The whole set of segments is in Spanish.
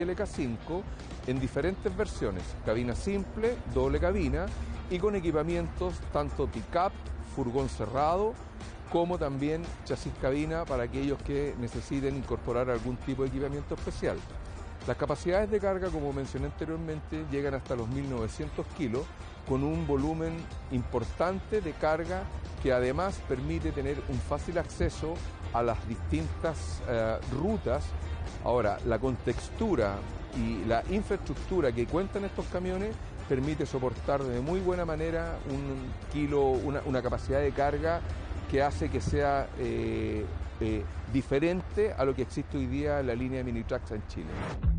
LK5 en diferentes versiones, cabina simple, doble cabina y con equipamientos tanto pick-up, furgón cerrado, como también chasis cabina para aquellos que necesiten incorporar algún tipo de equipamiento especial. Las capacidades de carga, como mencioné anteriormente, llegan hasta los 1900 kilos, con un volumen importante de carga que además permite tener un fácil acceso a las distintas rutas. Ahora, la contextura y la infraestructura que cuentan estos camiones permite soportar de muy buena manera una capacidad de carga que hace que sea diferente a lo que existe hoy día en la línea de Minitracks en Chile.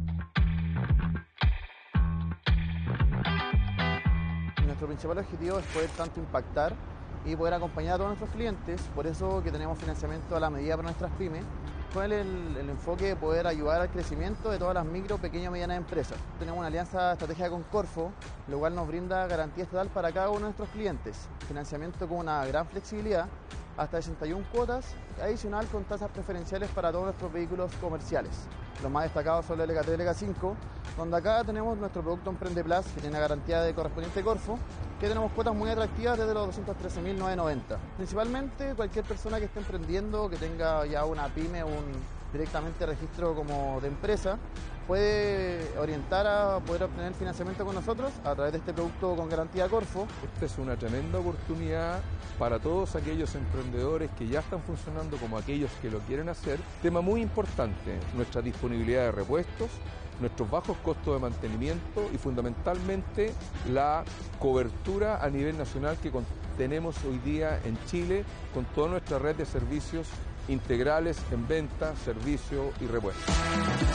Nuestro principal objetivo es poder tanto impactar y poder acompañar a todos nuestros clientes, por eso que tenemos financiamiento a la medida para nuestras pymes, con el enfoque de poder ayudar al crecimiento de todas las micro, pequeñas y medianas empresas. Tenemos una alianza estratégica con Corfo, lo cual nos brinda garantía estatal para cada uno de nuestros clientes, financiamiento con una gran flexibilidad, hasta 61 cuotas, adicional con tasas preferenciales para todos nuestros vehículos comerciales. Los más destacados son el LK3 y el LK5, donde acá tenemos nuestro producto Emprende Plus, que tiene garantía de correspondiente Corfo, que tenemos cuotas muy atractivas desde los 213.990. Principalmente cualquier persona que esté emprendiendo, que tenga ya una pyme o directamente registro como de empresa, puede orientar a poder obtener financiamiento con nosotros a través de este producto con garantía Corfo. Esta es una tremenda oportunidad para todos aquellos emprendedores que ya están funcionando como aquellos que lo quieren hacer. Tema muy importante, nuestra disponibilidad de repuestos, nuestros bajos costos de mantenimiento y fundamentalmente la cobertura a nivel nacional que tenemos hoy día en Chile con toda nuestra red de servicios integrales en venta, servicio y repuesto.